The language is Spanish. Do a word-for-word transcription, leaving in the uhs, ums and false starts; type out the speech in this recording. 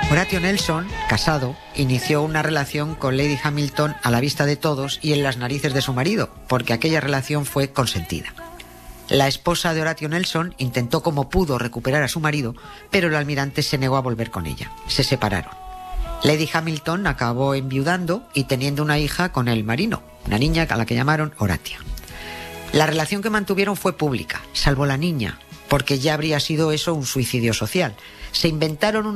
Horatio Nelson, casado, inició una relación con Lady Hamilton a la vista de todos y en las narices de su marido, porque aquella relación fue consentida. La esposa de Horatio Nelson intentó como pudo recuperar a su marido, pero el almirante se negó a volver con ella. Se separaron. Lady Hamilton acabó enviudando y teniendo una hija con el marino, una niña a la que llamaron Horatia. La relación que mantuvieron fue pública, salvo la niña, porque ya habría sido eso un suicidio social. Se inventaron una